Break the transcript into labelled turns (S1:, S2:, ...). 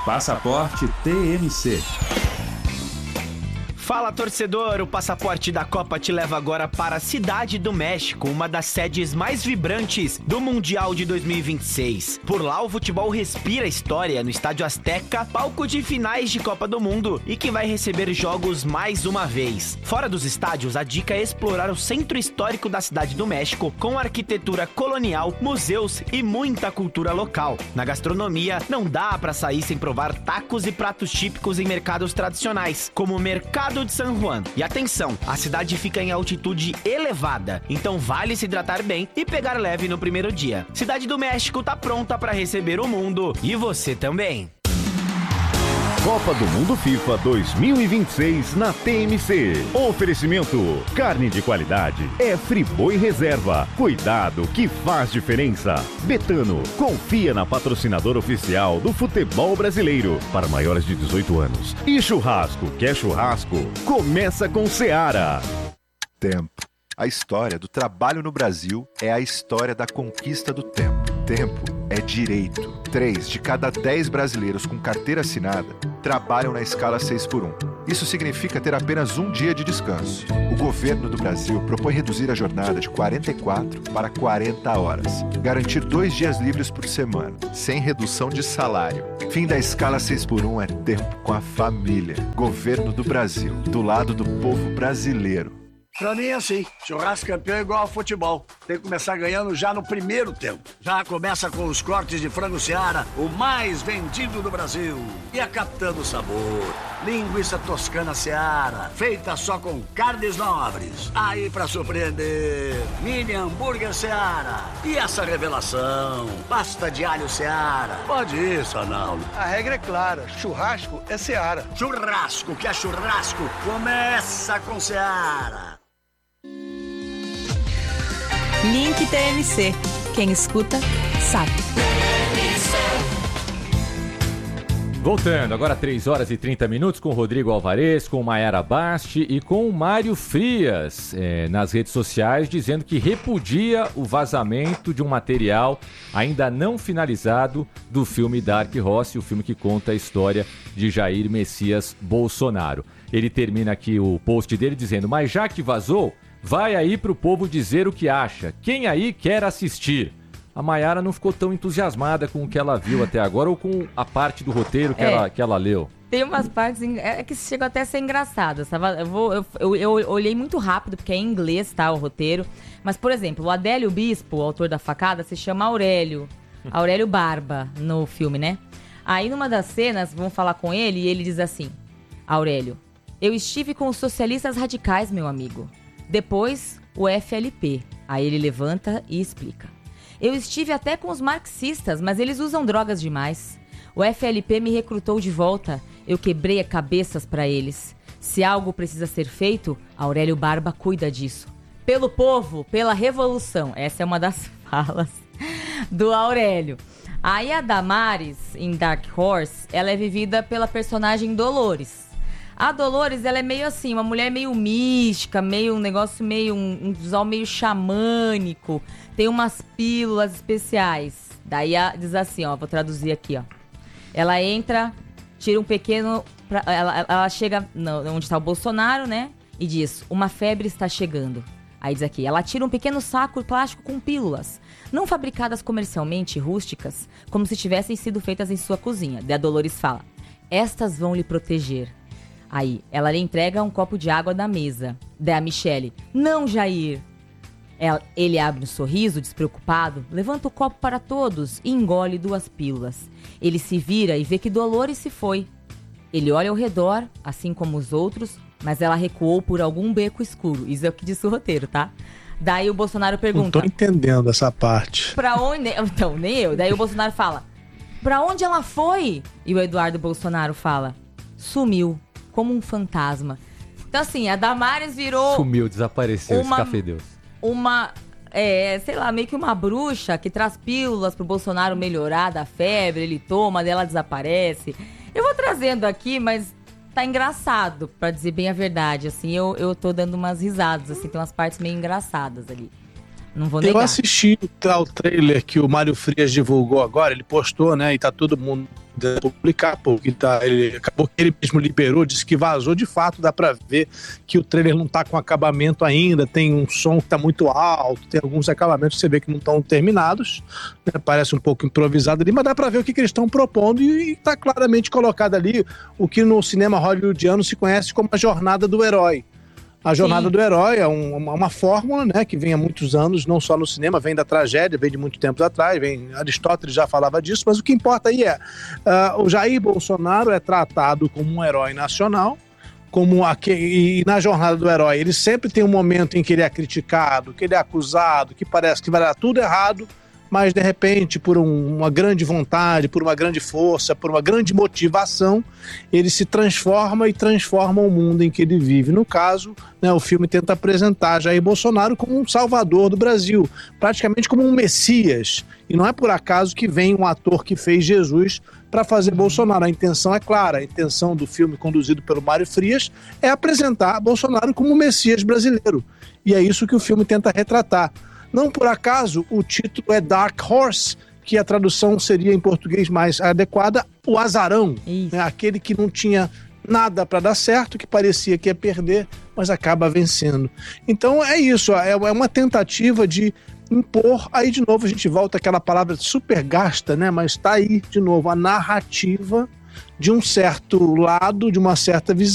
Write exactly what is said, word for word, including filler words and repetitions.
S1: Passaporte T M C.
S2: Fala, torcedor! O Passaporte da Copa te leva agora para a Cidade do México, uma das sedes mais vibrantes do Mundial de dois mil e vinte e seis. Por lá, o futebol respira história no Estádio Azteca, palco de finais de Copa do Mundo e que vai receber jogos mais uma vez. Fora dos estádios, a dica é explorar o centro histórico da Cidade do México, com arquitetura colonial, museus e muita cultura local. Na gastronomia, não dá para sair sem provar tacos e pratos típicos em mercados tradicionais, como o Mercado de San Juan. E atenção, a cidade fica em altitude elevada, então vale se hidratar bem e pegar leve no primeiro dia. Cidade do México tá pronta para receber o mundo e você também.
S3: Copa do Mundo FIFA dois mil e vinte e seis na T M C. Oferecimento: carne de qualidade é Friboi Reserva. Cuidado que faz diferença. Betano, confia na patrocinadora oficial do futebol brasileiro para maiores de dezoito anos. E churrasco, quer churrasco? Começa com Seara.
S4: Tempo. A história do trabalho no Brasil é a história da conquista do tempo. Tempo é direito. Três de cada dez brasileiros com carteira assinada trabalham na escala seis por um. Isso significa ter apenas um dia de descanso. O governo do Brasil propõe reduzir a jornada de quarenta e quatro para quarenta horas. Garantir dois dias livres por semana, sem redução de salário. Fim da escala seis por um é tempo com a família. Governo do Brasil, do lado do povo brasileiro.
S5: Pra mim é assim, churrasco campeão é igual ao futebol. Tem que começar ganhando já no primeiro tempo. Já começa com os cortes de frango Seara, o mais vendido do Brasil. E a Capitã do Sabor, linguiça toscana Seara, feita só com carnes nobres. Aí pra surpreender, mini hambúrguer Seara. E essa revelação, pasta de alho Seara. Pode ir, Sanaldo.
S6: A regra é clara, churrasco é Seara.
S5: Churrasco que é churrasco, começa com Seara.
S7: Link T M C. Quem escuta, sabe.
S8: Voltando, agora três horas e trinta minutos com o Rodrigo Alvarez, com Mayara Basti e com o Mário Frias é, nas redes sociais, dizendo que repudia o vazamento de um material ainda não finalizado do filme Dark Horse, o filme que conta a história de Jair Messias Bolsonaro. Ele termina aqui o post dele dizendo: mas já que vazou, vai aí pro povo dizer o que acha. Quem aí quer assistir? A Mayara não ficou tão entusiasmada com o que ela viu até agora ou com a parte do roteiro que, é, ela, que ela leu.
S9: Tem umas partes é, que chegam até a ser engraçadas. Tá? Eu, vou, eu, eu, eu olhei muito rápido, porque é em inglês, tá, o roteiro. Mas, por exemplo, o Adélio Bispo, o autor da facada, se chama Aurélio. Aurélio Barba, no filme, né? Aí, numa das cenas, vão falar com ele e ele diz assim: Aurélio, eu estive com os socialistas radicais, meu amigo. Depois, o F L P. Aí ele levanta e explica. Eu estive até com os marxistas, mas eles usam drogas demais. O F L P me recrutou de volta. Eu quebrei as cabeças para eles. Se algo precisa ser feito, Aurélio Barba cuida disso. Pelo povo, pela revolução. Essa é uma das falas do Aurélio. Aí a Damares, em Dark Horse, ela é vivida pela personagem Dolores. A Dolores, ela é meio assim, uma mulher meio mística, meio um negócio meio, um, um visual meio xamânico. Tem umas pílulas especiais. Daí a, diz assim, ó, vou traduzir aqui, ó. Ela entra, tira um pequeno... Pra, ela, ela chega no, onde está o Bolsonaro, né? E diz, uma febre está chegando. Aí diz aqui, ela tira um pequeno saco plástico com pílulas, não fabricadas comercialmente, rústicas, como se tivessem sido feitas em sua cozinha. Daí a Dolores fala, estas vão lhe proteger. Aí, ela lhe entrega um copo de água da mesa. Daí a Michele, não, Jair. Ela, ele abre um sorriso, despreocupado, levanta o copo para todos e engole duas pílulas. Ele se vira e vê que Dolores se foi. Ele olha ao redor, assim como os outros, mas ela recuou por algum beco escuro. Isso é o que diz o roteiro, tá? Daí o Bolsonaro pergunta...
S6: Não tô entendendo essa parte.
S9: Pra onde... Então, nem eu. Daí o Bolsonaro fala, pra onde ela foi? E o Eduardo Bolsonaro fala, sumiu. Como um fantasma. Então, assim, a Damares virou...
S8: Sumiu, desapareceu,
S9: uma,
S8: escafedeu.
S9: Uma, é, sei lá, meio que uma bruxa que traz pílulas pro Bolsonaro melhorar da febre, ele toma, dela desaparece. Eu vou trazendo aqui, mas tá engraçado, pra dizer bem a verdade. Assim, eu, eu tô dando umas risadas, assim, tem umas partes meio engraçadas ali. Não vou negar.
S6: Eu assisti o trailer que o Mário Frias divulgou agora, ele postou, né, e tá todo mundo publicar, porque tá, ele, acabou que ele mesmo liberou, disse que vazou, de fato dá pra ver que o trailer não tá com acabamento ainda, tem um som que tá muito alto, tem alguns acabamentos que você vê que não estão terminados, né, parece um pouco improvisado ali, mas dá pra ver o que, que eles estão propondo e, e tá claramente colocado ali o que no cinema hollywoodiano se conhece como a jornada do herói. A jornada Sim. do herói é um, uma, uma fórmula, né, que vem há muitos anos, não só no cinema, vem da tragédia, vem de muito tempo atrás, vem, Aristóteles já falava disso, mas o que importa aí é, uh, o Jair Bolsonaro é tratado como um herói nacional, como aqui, e na jornada do herói ele sempre tem um momento em que ele é criticado, que ele é acusado, que parece que vai dar tudo errado, mas de repente, por um, uma grande vontade, por uma grande força, por uma grande motivação, ele se transforma e transforma o mundo em que ele vive. No caso, né, o filme tenta apresentar Jair Bolsonaro como um salvador do Brasil, praticamente como um messias. E não é por acaso que vem um ator que fez Jesus para fazer Bolsonaro. A intenção é clara, a intenção do filme conduzido pelo Mário Frias é apresentar Bolsonaro como um messias brasileiro. E é isso que o filme tenta retratar. Não por acaso o título é Dark Horse, que a tradução seria em português mais adequada, o azarão, né? Aquele que não tinha nada para dar certo, que parecia que ia perder, mas acaba vencendo. Então é isso, é uma tentativa de impor, aí de novo a gente volta àquela palavra super gasta, né? Mas está aí de novo a narrativa de um certo lado, de uma certa visão,